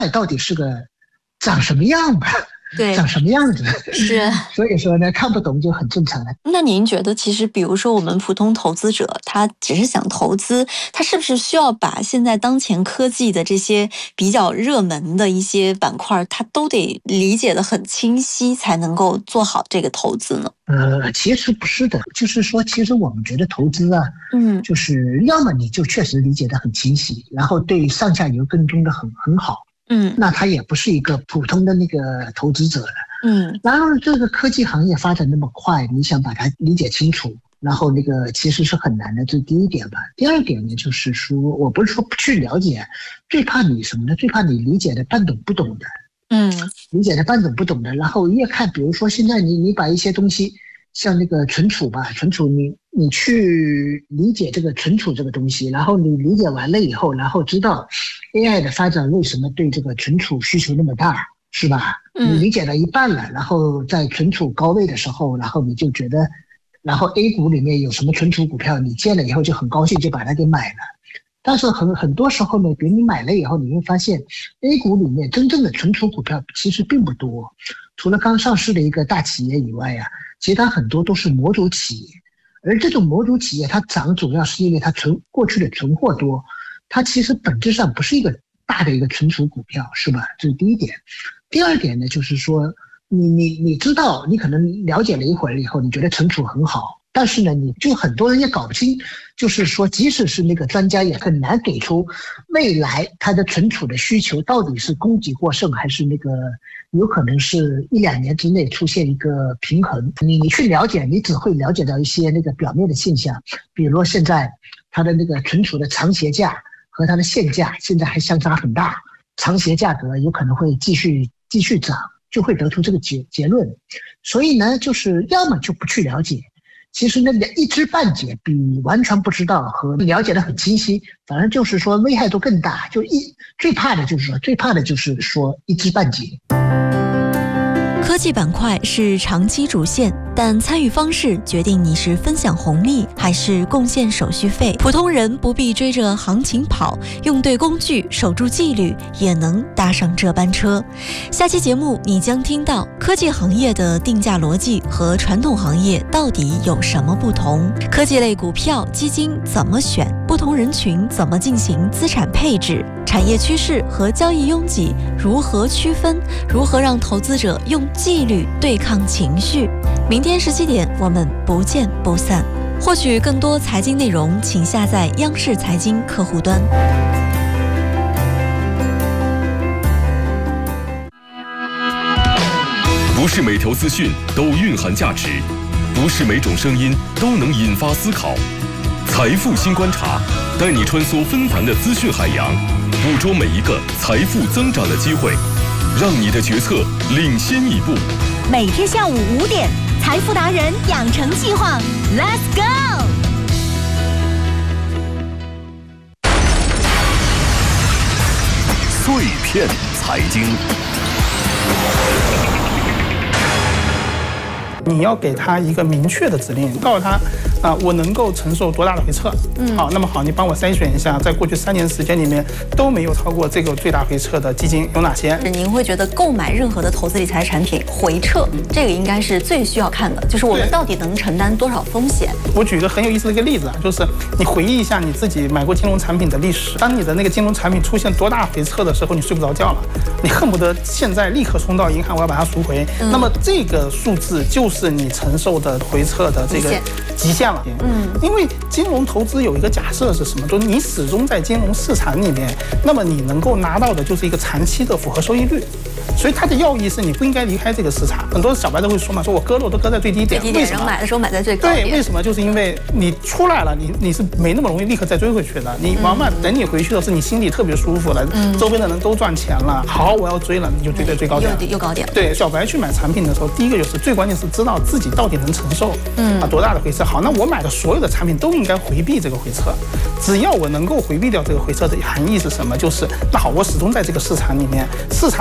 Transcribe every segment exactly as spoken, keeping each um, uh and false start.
到底是个长什么样吧？ 对， 长什么样子是， 所以说呢，看不懂就很正常的。 那您觉得，其实比如说我们普通投资者，他只是想投资，他是不是需要把现在当前科技的这些比较热门的一些板块，他都得理解得很清晰，才能够做好这个投资呢？ 呃，其实不是的，就是说，其实我们觉得投资啊， 嗯， 就是要么你就确实理解得很清晰，然后对上下游跟踪得很很好。 嗯， 那他也不是一个普通的那个投资者了。 嗯， 然后这个科技行业发展那么快，你想把它理解清楚，然后那个其实是很难的，这是第一点吧。第二点呢，就是说我不是说不去了解，最怕你什么呢？最怕你理解的半懂不懂的。 嗯， 理解的半懂不懂的，然后越看，比如说现在你你把一些东西，像那个存储吧，存储你你去理解这个存储这个东西，然后你理解完了以后，然后知道 A I 的发展为什么对这个存储需求那么大，是吧？你理解了一半了，然后在存储高位的时候，然后你就觉得，然后 A 股里面有什么存储股票，你见了以后就很高兴，就把它给买了。但是很很多时候呢，比如你买了以后，你会发现 A 股里面真正的存储股票其实并不多，除了刚上市的一个大企业以外呀、啊，其他很多都是模组企业。而这种模组企业它涨主要是因为它存过去的存货多，它其实本质上不是一个大的一个存储股票，是吧？这是第一点。第二点呢，就是说你你你知道，你可能了解了一会儿以后，你觉得存储很好。但是呢，你就很多人也搞不清，就是说，即使是那个专家也很难给出未来它的存储的需求到底是供给过剩，还是那个有可能是一两年之内出现一个平衡。你你去了解，你只会了解到一些那个表面的现象，比如说现在它的那个存储的长协价和它的现价现在还相差很大，长协价格有可能会继续继续涨，就会得出这个结结论。所以呢，就是要么就不去了解。其实那个一知半解比完全不知道和了解的很清晰，反正就是说危害都更大。就一最怕的就是说，最怕的就是说一知半解。 科技板块是长期主线，但参与方式决定你是分享红利还是贡献手续费。普通人不必追着行情跑，用对工具，守住纪律，也能搭上这班车。下期节目你将听到科技行业的定价逻辑和传统行业到底有什么不同，科技类股票基金怎么选，不同人群怎么进行资产配置，产业趋势和交易拥挤如何区分，如何让投资者用纪律对抗情绪。明天十七点我们不见不散。获取更多财经内容，请下载央视财经客户端。 不是每条资讯都蕴含价值，不是每种声音都能引发思考。财富新观察，带你穿梭纷繁的资讯海洋，捕捉每一个财富增长的机会，让你的决策领先一步。 每天下午五点，财富达人养成计划 ，Let's go！ 碎片财经， 你要给他一个明确的指令，告诉他啊，我能够承受多大的回撤。嗯，好，那么好，你帮我筛选一下，在过去三年时间里面都没有超过这个最大回撤的基金有哪些？ 您会觉得购买任何的投资理财产品，回撤这个应该是最需要看的，就是我们到底能承担多少风险。 我举一个很有意思的一个例子啊，就是你回忆一下你自己买过金融产品的历史，当你的那个金融产品出现多大回撤的时候，你睡不着觉了，你恨不得现在立刻冲到银行，我要把它赎回。嗯、那么这个数字就是你承受的回撤的这个极限了。嗯，因为金融投资有一个假设是什么？就是你始终在金融市场里面，那么你能够拿到的就是一个长期的复合收益率。所以它的要义是你不应该离开这个市场。很多小白都会说嘛，说我割肉都割在最低点， 最低点，然后买的时候买在最高点。 对，为什么？就是因为你出来了，你你是没那么容易立刻再追回去的。你往往等你回去的是你心里特别舒服了，嗯、周边的人都赚钱了，好，我要追了，你就追在最高点， 又又高点。 对，小白去买产品的时候，第一个就是最关键是知道自己到底能承受嗯啊多大的回撤。好，那我买的所有的产品都应该回避这个回撤，只要我能够回避掉这个回撤的含义是什么？就是那好，我始终在这个市场里面，市场的波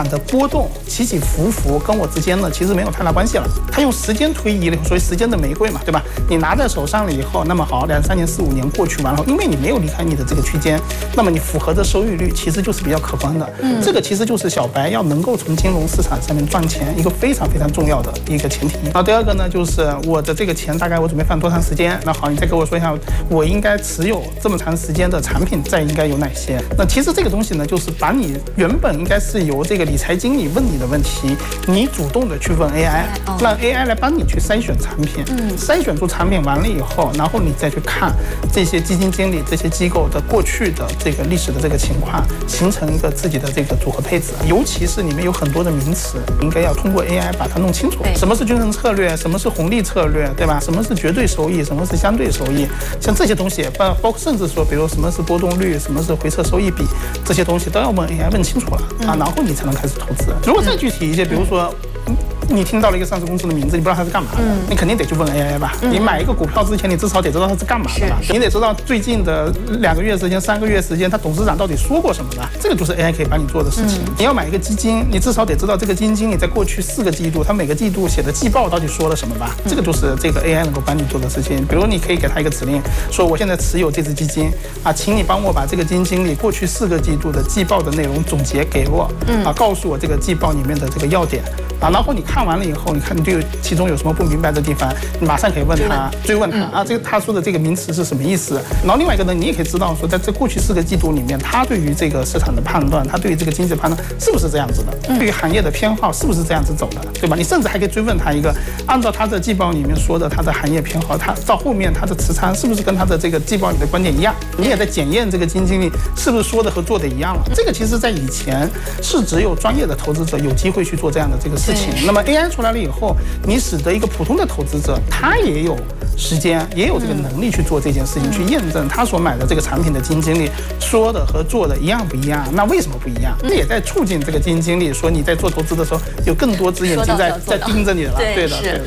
动起起伏伏跟我之间呢其实没有太大关系了。它用时间推移了，所以时间的玫瑰嘛，对吧？你拿在手上了以后，那么好，两三年、四五年过去完了，因为你没有离开你的这个区间，那么你符合的收益率其实就是比较可观的。嗯，这个其实就是小白要能够从金融市场上面赚钱一个非常非常重要的一个前提。然后第二个呢，就是我的这个钱大概我准备放多长时间？那好，你再给我说一下，我应该持有这么长时间的产品再应该有哪些？那其实这个东西呢，就是把你原本应该是由这个理财经理问你的问题，你主动的去问 A I， 让 A I 来帮你去筛选产品。嗯，筛选出产品完了以后，然后你再去看这些基金经理、这些机构的过去的这个历史的这个情况，形成一个自己的这个组合配置。尤其是里面有很多的名词，应该要通过 A I 把它弄清楚。什么是均衡策略？什么是红利策略？对吧？什么是绝对收益？什么是相对收益？像这些东西，包包括甚至说，比如什么是波动率，什么是回撤收益比，这些东西都要问 A I 问清楚了啊，然后你才能开始投资。如果再具体一些，比如说。你听到了一个上市公司的名字，你不知道它是干嘛的，嗯、你肯定得去问 A I 吧。嗯、你买一个股票之前，你至少得知道它是干嘛的吧？你得知道最近的两个月时间、三个月时间，它董事长到底说过什么吧？这个就是 A I 可以帮你做的事情。嗯、你要买一个基金，你至少得知道这个基金经理在过去四个季度，他每个季度写的季报到底说了什么吧？嗯、这个就是这个 A I 能够帮你做的事情。比如你可以给他一个指令，说我现在持有这只基金啊，请你帮我把这个基金经理过去四个季度的季报的内容总结给我，嗯、啊，告诉我这个季报里面的这个要点。啊，然后你看完了以后，你看你对其中有什么不明白的地方，你马上可以问他，追问他啊，这个他说的这个名词是什么意思？然后另外一个呢，你也可以知道说，在这过去四个季度里面，他对于这个市场的判断，他对于这个经济的判断是不是这样子的？对于行业的偏好是不是这样子走的？对吧？你甚至还可以追问他一个，按照他的季报里面说的他的行业偏好，他到后面他的持仓是不是跟他的这个季报里的观点一样？你也在检验这个基金经理是不是说的和做的一样了。这个其实在以前是只有专业的投资者有机会去做这样的这个事情。那么 A I 出来了以后，你使得一个普通的投资者，他也有时间，也有这个能力去做这件事情，嗯、去验证他所买的这个产品的基金经理说的和做的一样不一样？那为什么不一样？这、嗯、也在促进这个基金经理说你在做投资的时候有更多只眼睛在在盯着你了。对的，对的。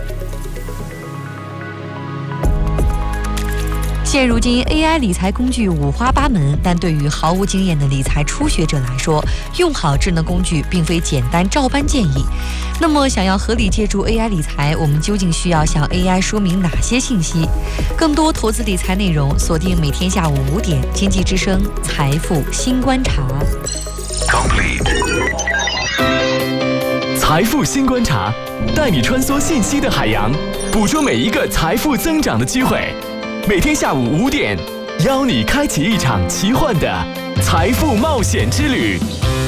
现如今 A I 理财工具五花八门，但对于毫无经验的理财初学者来说，用好智能工具并非简单照搬建议。那么想要合理借助 A I 理财，我们究竟需要向 A I 说明哪些信息？更多投资理财内容，锁定每天下午五点，经济之声财富新观察。 财富新观察，带你穿梭信息的海洋，捕捉每一个财富增长的机会。每天下午五点，邀你开启一场奇幻的财富冒险之旅。